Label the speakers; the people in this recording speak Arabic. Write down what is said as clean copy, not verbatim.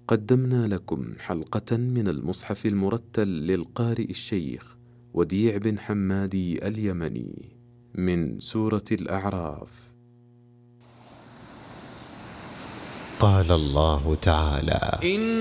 Speaker 1: قدمنا لكم حلقة من المصحف المرتل للقارئ الشيخ وديع بن حمادي اليمني من سورة الأعراف.
Speaker 2: قال الله تعالى: